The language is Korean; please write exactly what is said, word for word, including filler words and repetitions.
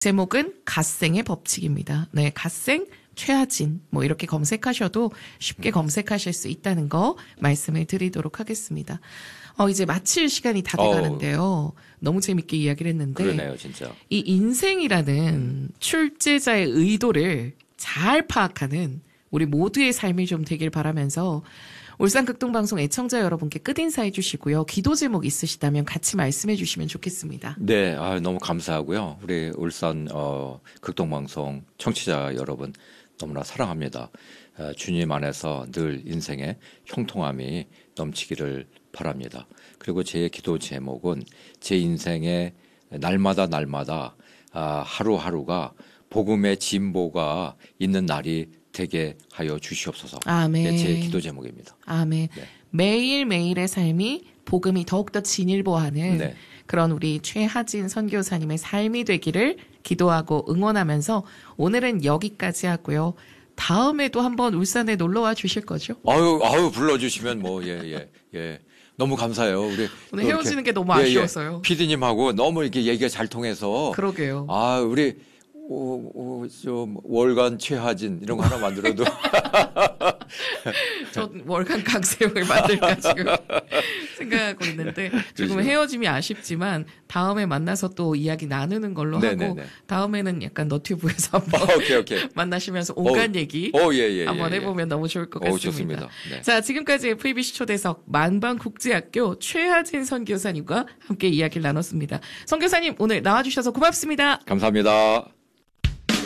제목은 갓생의 법칙입니다. 네, 갓생 최하진 뭐 이렇게 검색하셔도 쉽게 검색하실 수 있다는 거 말씀을 드리도록 하겠습니다. 어, 이제 마칠 시간이 다 돼가는데요. 너무 재밌게 이야기를 했는데. 그러네요, 진짜. 이 인생이라는 음. 출제자의 의도를 잘 파악하는 우리 모두의 삶이 좀 되길 바라면서 울산극동방송 애청자 여러분께 끝인사해 주시고요. 기도 제목 있으시다면 같이 말씀해 주시면 좋겠습니다. 네, 아, 너무 감사하고요. 우리 울산 어, 극동방송 청취자 여러분 너무나 사랑합니다. 어, 주님 안에서 늘 인생의 형통함이 넘치기를 바랍니다. 그리고 제 기도 제목은 제 인생의 날마다 날마다 아, 하루하루가 복음의 진보가 있는 날이 되게 하여 주시옵소서. 아멘. 네, 제 기도 제목입니다. 아멘. 네. 매일매일의 삶이 복음이 더욱더 진일보하는 네. 그런 우리 최하진 선교사님의 삶이 되기를 기도하고 응원하면서 오늘은 여기까지 하고요. 다음에도 한번 울산에 놀러와 주실 거죠? 아유, 아유, 불러주시면 뭐, 예, 예, 예. 너무 감사해요. 우리 오늘 헤어지는 게 너무 아쉬워서요. 예, 예. 피디님하고 너무 이렇게 얘기가 잘 통해서. 그러게요. 아, 우리 오, 오, 좀 월간 최하진 이런 거 하나 만들어도. 전 월간 강세형을 만들까 지금 생각하고 있는데 조금 그렇죠. 헤어짐이 아쉽지만 다음에 만나서 또 이야기 나누는 걸로 네네네. 하고 다음에는 약간 너튜브에서 한번 어, 오케이, 오케이. 만나시면서 온갖 오, 얘기 오, 예, 예, 한번 예, 예. 해보면 너무 좋을 것 같습니다. 오, 좋습니다. 네. 자, 지금까지 에프이비씨 초대석 만방국제학교 최하진 선교사님과 함께 이야기를 나눴습니다. 선교사님 오늘 나와주셔서 고맙습니다. 감사합니다.